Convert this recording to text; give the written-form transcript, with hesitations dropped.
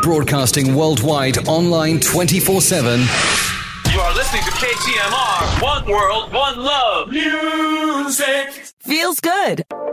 Broadcasting worldwide, online 24/7. You are listening to KTMR. One world, one love. Music feels good.